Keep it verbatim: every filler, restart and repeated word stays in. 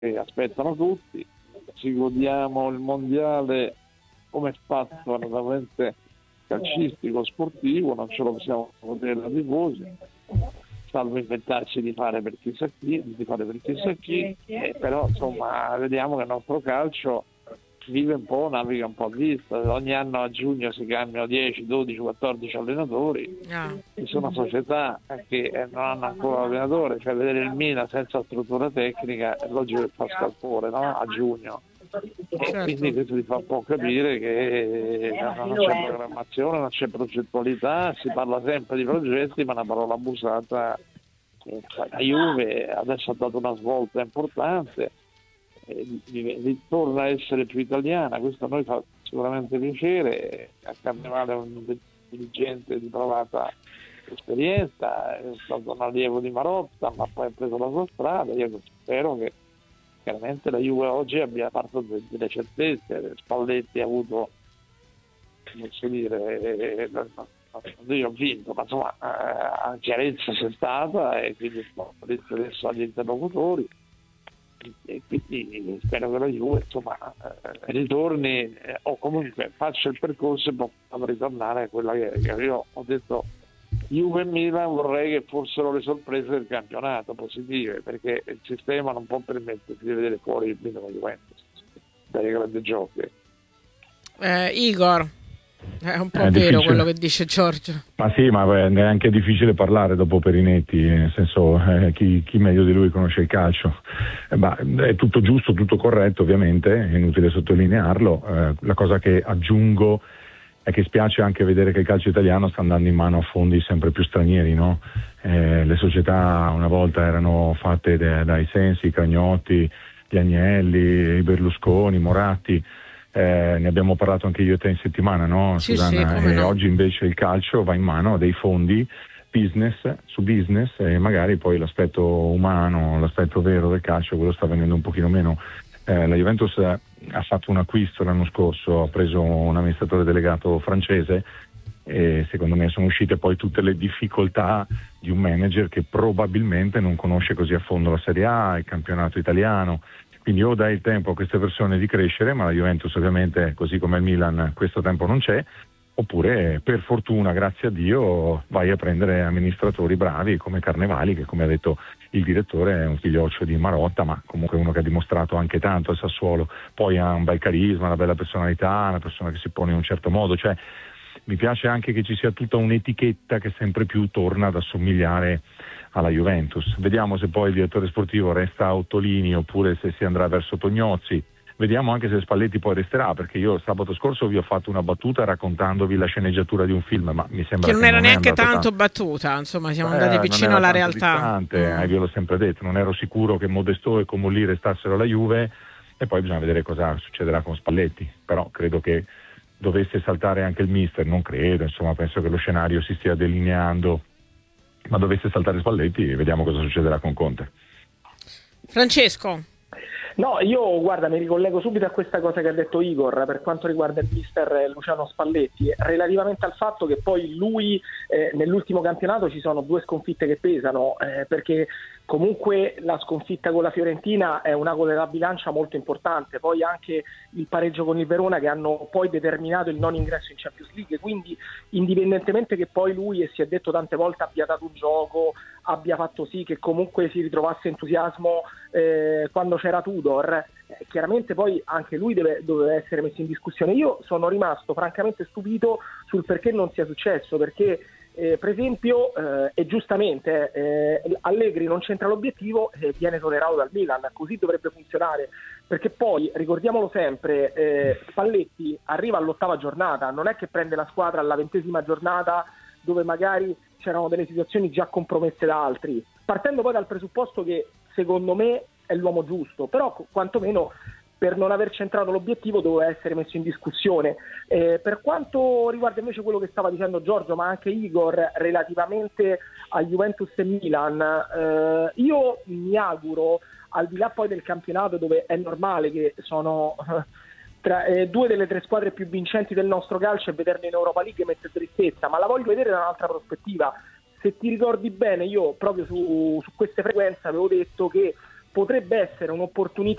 che aspettano tutti, ci godiamo il mondiale come spazio naturalmente calcistico, sportivo, non ce lo possiamo godere da tifosi, salvo inventarci di fare per chissà chi, di fare per chissà chi, eh, però insomma vediamo che il nostro calcio vive un po', naviga un po' a vista, ogni anno a giugno si cambiano dieci, dodici, quattordici allenatori, Ah. ci sono società che non hanno ancora allenatore, cioè vedere il Milan senza struttura tecnica è logico che fa scalpore, no? A giugno. E Certo. quindi questo ti fa un po' capire che non c'è programmazione, non c'è progettualità, si parla sempre di progetti, ma è una parola abusata. La Juve adesso ha dato una svolta importante, ritorna a essere più italiana, questo a noi fa sicuramente piacere. A Carnevale è un dirigente di provata esperienza, è stato un allievo di Marotta, ma poi ha preso la sua strada. Io spero che chiaramente la Juve oggi abbia fatto delle certezze. Spalletti ha avuto, come si dire, io ho vinto, ma insomma eh, chiarezza c'è stata e quindi Spalletti adesso agli interlocutori, e quindi spero che la Juve insomma eh, ritorni eh, o comunque faccia il percorso e possa ritornare a quella che, che io ho detto. Juve e Milan vorrei che fossero le sorprese del campionato positive, perché il sistema non può permettersi di vedere fuori il Milan e Juventus dai grandi giochi. eh, Igor, è un po' È vero difficile. quello che dice Giorgio. Ma sì, ma è anche difficile parlare dopo Perinetti, nel senso eh, chi, chi meglio di lui conosce il calcio. Eh, ma è tutto giusto, tutto corretto, ovviamente, è inutile sottolinearlo. Eh, la cosa che aggiungo è che spiace anche vedere che il calcio italiano sta andando in mano a fondi sempre più stranieri, no? Eh, le società una volta erano fatte de, dai Sensi, i Cragnotti, gli Agnelli, i Berlusconi, Moratti. Eh, ne abbiamo parlato anche io e te in settimana, no, Sì, Susanna? sì, come E no. oggi invece il calcio va in mano a dei fondi business su business e magari poi l'aspetto umano, l'aspetto vero del calcio, quello sta venendo un pochino meno. Eh, la Juventus ha fatto un acquisto l'anno scorso, ha preso un amministratore delegato francese e secondo me sono uscite poi tutte le difficoltà di un manager che probabilmente non conosce così a fondo la Serie A, il campionato italiano. Quindi o dai il tempo a queste persone di crescere, ma la Juventus ovviamente, così come il Milan, questo tempo non c'è, oppure per fortuna, grazie a Dio, vai a prendere amministratori bravi come Carnevali, che come ha detto il direttore è un figlioccio di Marotta, ma comunque uno che ha dimostrato anche tanto al Sassuolo, poi ha un bel carisma, una bella personalità, una persona che si pone in un certo modo, cioè mi piace anche che ci sia tutta un'etichetta che sempre più torna ad assomigliare alla Juventus. Vediamo se poi il direttore sportivo resta a Ottolini oppure se si andrà verso Tognozzi. Vediamo anche se Spalletti poi resterà, perché io sabato scorso vi ho fatto una battuta raccontandovi la sceneggiatura di un film, ma mi sembra Che non che era non è neanche andato tanto tanto. battuta, insomma siamo Eh, andati non vicino era alla tanto realtà. distante, Mm. eh, io l'ho sempre detto, non ero sicuro che Modesto e Comolli restassero alla Juve e poi bisogna vedere cosa succederà con Spalletti, però credo che dovesse saltare anche il mister, non credo, insomma penso che lo scenario si stia delineando, ma dovesse saltare Spalletti vediamo cosa succederà con Conte. Francesco. No, io guarda, mi ricollego subito a questa cosa che ha detto Igor per quanto riguarda il mister Luciano Spalletti, relativamente al fatto che poi lui eh, nell'ultimo campionato ci sono due sconfitte che pesano, eh, perché comunque la sconfitta con la Fiorentina è una coda da bilancia molto importante, poi anche il pareggio con il Verona che hanno poi determinato il non ingresso in Champions League, quindi indipendentemente che poi lui, e si è detto tante volte, abbia dato un gioco, abbia fatto sì che comunque si ritrovasse entusiasmo eh, quando c'era Tudor, eh, chiaramente poi anche lui deve, deve essere messo in discussione. Io sono rimasto francamente stupito sul perché non sia successo, perché eh, per esempio eh, e giustamente eh, Allegri non c'entra l'obiettivo e eh, viene tolerato dal Milan, così dovrebbe funzionare, perché poi ricordiamolo sempre, eh, Spalletti arriva all'ottava giornata, non è che prende la squadra alla ventesima giornata dove magari c'erano delle situazioni già compromesse da altri, partendo poi dal presupposto che secondo me è l'uomo giusto, però quantomeno per non aver centrato l'obiettivo doveva essere messo in discussione. Eh, per quanto riguarda invece quello che stava dicendo Giorgio, ma anche Igor, relativamente a Juventus e Milan, eh, io mi auguro, al di là poi del campionato dove è normale che sono tra eh, due delle tre squadre più vincenti del nostro calcio, e vederle in Europa League mette tristezza, ma la voglio vedere da un'altra prospettiva. Se ti ricordi bene, io proprio su, su queste frequenze avevo detto che potrebbe essere un'opportunità